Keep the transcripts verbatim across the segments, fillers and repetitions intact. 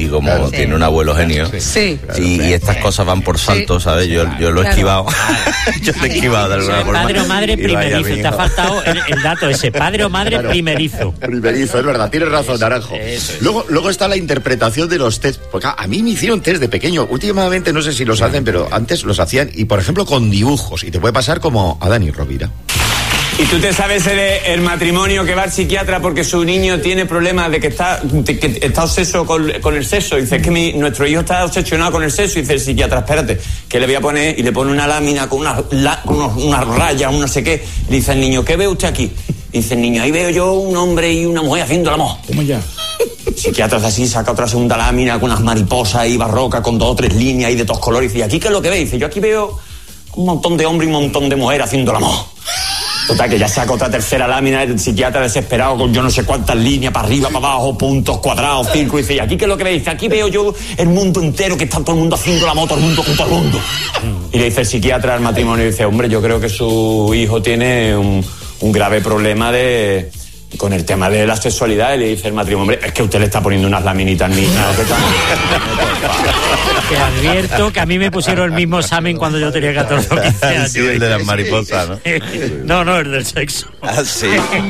y como claro, tiene sí. un abuelo genio, sí, sí. Y, y estas cosas van por saltos, ¿sabes? Yo, yo lo he claro. esquivado, yo lo he esquivado de alguna forma. Padre o madre primerizo, te ha faltado el, el dato ese, padre o madre claro. primerizo. Primerizo, es verdad, tienes razón, Naranjo. Eso es. Luego, luego está la interpretación de los test, porque a mí me hicieron test de pequeño, últimamente no sé si los hacen, pero antes los hacían, y por ejemplo con dibujos, y te puede pasar como a Dani Rovira. ¿Y tú te sabes el, el matrimonio que va al psiquiatra porque su niño tiene problemas de que está, de que está obseso con, con el sexo? Dice, es que mi, nuestro hijo está obsesionado con el sexo. Y dice el psiquiatra, espérate, que le voy a poner, y le pone una lámina con unas la, unos, una rayas, un no sé qué. Le dice al niño, ¿qué ve usted aquí? Y dice el niño, ahí veo yo un hombre y una mujer haciendo el amor. ¿Cómo ya? El psiquiatra hace así, saca otra segunda lámina con unas mariposas ahí barrocas, con dos o tres líneas y de todos colores. Y dice, ¿y aquí qué es lo que ve? Dice, yo aquí veo un montón de hombres y un montón de mujeres haciendo el amor. Total, que ya saca otra tercera lámina, el psiquiatra desesperado con yo no sé cuántas líneas, para arriba, para abajo, puntos, cuadrados, círculos, y dice, ¿y aquí qué es lo que ve? Dice, aquí veo yo el mundo entero, que está todo el mundo haciendo la moto, todo el mundo con todo el mundo. Y le dice el psiquiatra al matrimonio, y dice, hombre, yo creo que su hijo tiene un, un grave problema de... con el tema de la sexualidad. Y le dice el matrimonio, hombre, es que usted le está poniendo unas laminitas niñas. Te advierto que a mí me pusieron el mismo examen cuando yo tenía catorce o quince años. Sí, el de las mariposas, ¿no? No, no, el del sexo. Ah, sí.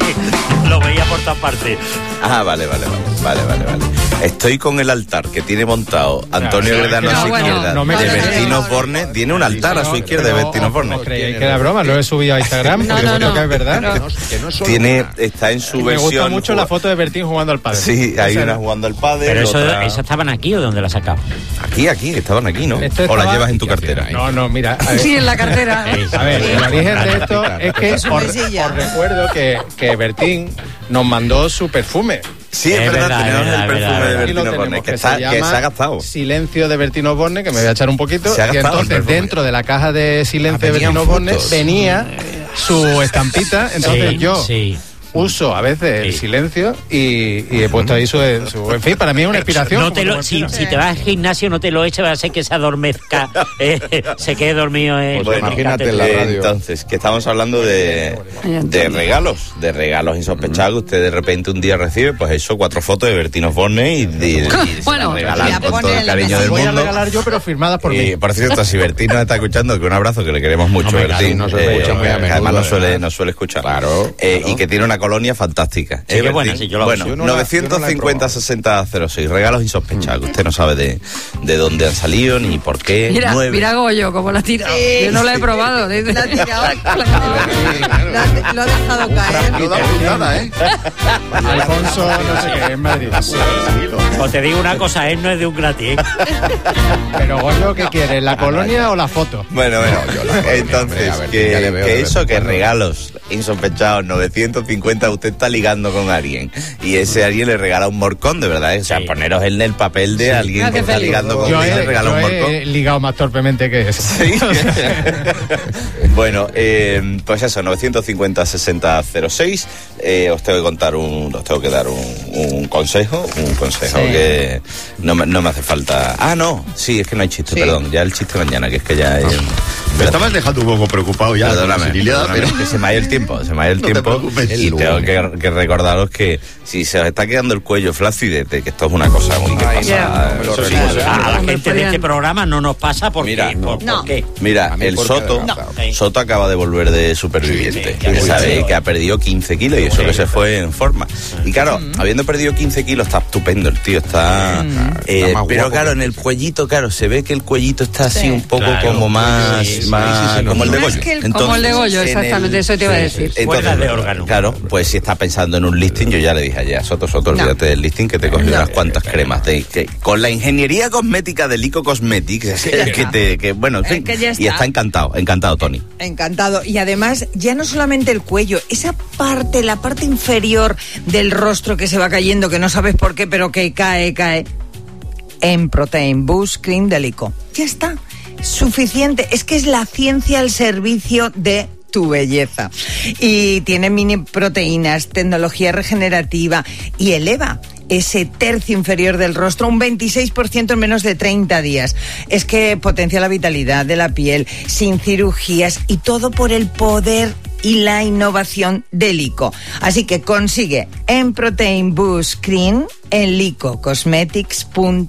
Lo veía por todas partes. Ah, vale, vale, vale, vale, vale, vale. Estoy con el altar que tiene montado Antonio Gredano a su no, izquierda, no me de crees. Bertino Borne. Tiene un altar a su izquierda de Bertino Borne. ¿Creéis que era broma? Lo he subido a Instagram porque No, no, creo no. que es verdad. No. Que no es solo Tiene, una. está en su Me versión. gusta mucho la foto de Bertín jugando al pádel. Sí, hay Esa una era. jugando al pádel. Pero eso, otra- ¿esas estaban aquí o dónde las sacaba? Aquí, aquí, estaban aquí, ¿no? Esto O la estaba- llevas en tu cartera. No, no, mira. A ver, Sí, en la cartera. a ver, el origen de esto es que Es os, una mesilla. os recuerdo que, que Bertín nos mandó su perfume. Sí, es, Es verdad, verdad, tenemos es verdad, el perfume es verdad. de Aquí lo Bertino tenemos, Borne, que, que está, se que llama se ha gastado. Silencio de Bertino Borne, que me voy a echar un poquito. Se ha Y gastado el entonces, perfume. dentro de la caja de Silencio Ah, de venían Bertino Borne fotos. venía su estampita. Entonces Sí, yo sí. uso a veces el Sí. silencio y, y he puesto ahí su, su- en fin, para mí es una inspiración. No te como lo, si, cualquiera. si te vas al gimnasio no te lo eches, va a ser que se adormezca, eh, se quede dormido en Bueno, imagínate en la eh, radio. entonces, que estamos hablando de, de regalos, de regalos insospechados que usted de repente un día recibe, pues eso, cuatro fotos de Bertino Borne y, de, y se Bueno, las regalan ya con pone todo el en la cariño mesa. del Voy a mundo. regalar yo, pero firmadas por Y mí. por cierto, si Bertín nos está escuchando, que un abrazo, que le queremos mucho, Hombre, Bertín. claro, nos escucha muy a que menudo, además nos suele, ¿verdad? nos suele escuchar. Claro, Eh, claro. Y que tiene una colonia fantástica. Sí, ¿Eh, qué Bertín? buena, sí, yo la Bueno, uso. Yo no la- novecientos cincuenta yo no la he sesenta cero seis, regalos insospechados, que usted no sabe de, de dónde han salido ni por qué. Mira, Nueve. mira Goyo, cómo la ha tirado. Sí. Yo no la he probado. Dice, La ha tirado, lo, ha, lo ha dejado caer. No da putada, ¿eh? Alfonso, no sé qué, en Madrid. O te digo una cosa, él no es de un gratis, ¿eh? Pero Goyo, ¿qué quieres? ¿La colonia o la foto? Bueno, bueno, yo la colonia, entonces, hombre, a ver, que, ya le veo que de eso, vez en que cuando. regalos insospechados, novecientos cincuenta, usted está ligando con alguien y ese alguien le regala un morcón, de verdad, ¿eh? O sea, Sí. poneros en el papel de alguien Ah, que qué está feliz. ligando con Yo usted y le he, regala yo un morcón. he ligado más torpemente que eso. Sí. Bueno, eh, pues eso, novecientos cincuenta sesenta cero seis. Eh, os tengo que contar un, os tengo que dar un, un consejo, un consejo Sí. que no me, no me hace falta. Ah, no, sí, es que no hay chiste, Sí. perdón, ya el chiste mañana, que es que ya. eh, Me estabas dejando un poco preocupado ya. Perdóname, sensibilidad, perdóname, pero... que se me ha ido el tiempo, se me ha ido el No te tiempo preocupes. y tengo que, que recordaros que si se os está quedando el cuello flácidete, que esto es una cosa muy que Ay, pasa. ya. me lo eso sí, recuerda. eso sí. A la Hombre, gente de podían- este programa no nos pasa porque, Mira, ¿por, por no. qué? Mira, A mí el porque Soto, adelgazado. No. Soto acaba de volver de superviviente. Sí, sí, que sí, sabe sí. que ha perdido quince kilos y eso que se fue en forma. Y claro, habiendo perdido quince kilos está estupendo el tío, está... eh, Está más pero guapo claro, que en el cuellito, claro, se ve que el cuellito está así Sí. un poco Claro, como más... sí, sí, más sí, sí, como el de más Goyo. que el- Entonces, Como el de Goyo, en exactamente, el- eso te iba a sí, decir. sí. Fuera de órgano. Claro, pues si estás pensando en un listing, yo ya le dije ayer a Soto, Soto, olvídate del listing que te cogió No. unas cuantas cremas. De, que, con la ingeniería cosmética de Lico Cosmetics, es que te... Que, bueno, en Es fin, que ya y está. está encantado, encantado, Tony. Encantado. Y además, ya no solamente el cuello, esa parte, la parte inferior del rostro que se va cayendo, que no sabes por qué, pero que cae, cae. En Protein Boost Cream de Lico. Ya está. Suficiente. Es que es la ciencia al servicio de tu belleza. Y tiene mini proteínas, tecnología regenerativa y eleva ese tercio inferior del rostro un veintiséis por ciento en menos de treinta días. Es que potencia la vitalidad de la piel, sin cirugías y todo por el poder y la innovación de Lico. Así que consigue en Protein Boost Cream en lico cosmetics punto